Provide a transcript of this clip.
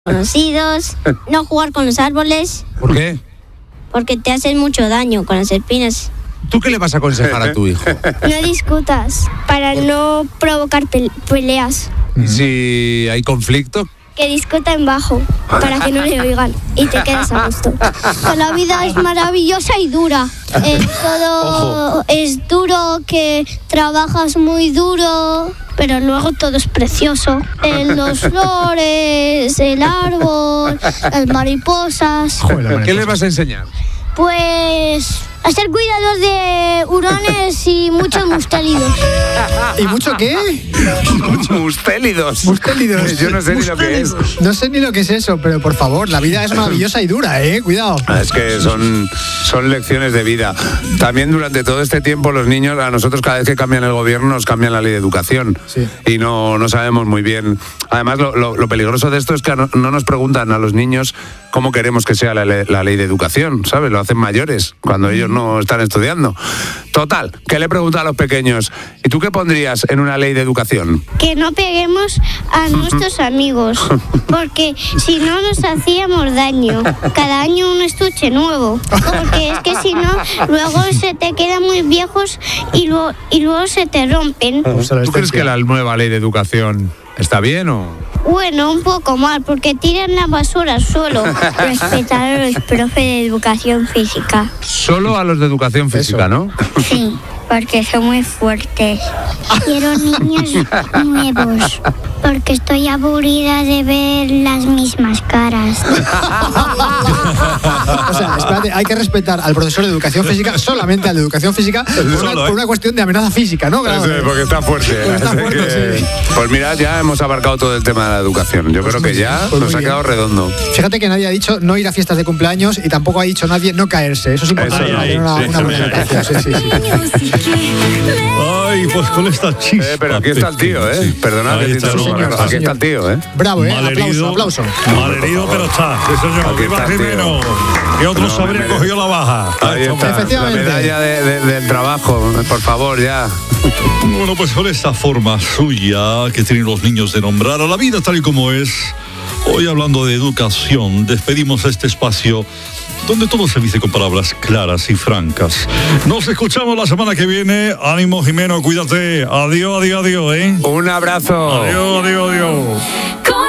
conocidos, no jugar con los árboles. ¿Por qué? Porque te hacen mucho daño con las espinas. ¿Tú qué le vas a aconsejar a tu hijo? No discutas para no provocar peleas. Si hay conflicto. Que discutan bajo para que no le oigan y te quedas a gusto. Que la vida es maravillosa y dura. Todo es duro, que trabajas muy duro, pero luego todo es precioso. Los flores, el árbol, las mariposas. ¿Qué les vas a enseñar? Pues a ser cuidador de hurones y muchos mustélidos. ¿Y mucho qué? Mustélidos. Mustélidos. Yo no sé ni lo que es. No sé ni lo que es eso, pero por favor, la vida es maravillosa y dura, cuidado. Es que son lecciones de vida. También durante todo este tiempo los niños, a nosotros cada vez que cambian el gobierno nos cambian la ley de educación. Sí. Y no sabemos muy bien. Además, lo peligroso de esto es que no nos preguntan a los niños cómo queremos que sea la ley de educación, ¿sabes? Lo hacen mayores, cuando ellos no están estudiando. Total, ¿qué le pregunta a los pequeños? ¿Y tú qué pondrías en una ley de educación? Que no peguemos a nuestros amigos, porque si no nos hacíamos daño. Cada año un estuche nuevo, porque es que si no, luego se te quedan muy viejos y luego se te rompen. ¿Tú crees que la nueva ley de educación está bien o...? Bueno, un poco mal, porque tiran la basura al suelo. Respetar a los profes de educación física. Solo a los de educación física, ¿no? Sí, porque son muy fuertes. Quiero niños nuevos, porque estoy aburrida de ver las mismas caras. O sea, espérate, hay que respetar al profesor de educación física, solamente al de educación física, por una cuestión de amenaza física, ¿no? Claro. Sí, porque está fuerte. Sí. Pues mira, ya hemos abarcado todo el tema de la educación. Yo creo que ya nos ha quedado redondo. Fíjate que nadie ha dicho no ir a fiestas de cumpleaños y tampoco ha dicho nadie no caerse. Eso es importante. Una buena educación. Sí. Ay, pues con esta chispa. Pero aquí está el tío, ¿eh? Perdonad que te interrumpa. Aquí está el tío, ¿eh? Bravo, Malherido, aplauso. Malherido, pero está. Sí, señor. Aquí Viva está el tío. Jimeno. Que otros habrían cogido la baja. Ahí está. Efectivamente. La medalla del trabajo, por favor, ya. Bueno, pues con esta forma suya que tienen los niños de nombrar a la vida tal y como es, hoy hablando de educación, despedimos este espacio donde todo se dice con palabras claras y francas. Nos escuchamos la semana que viene. Ánimo, Jimeno, cuídate. Adiós, adiós, adiós, ¿eh? Un abrazo. Adiós, adiós, adiós.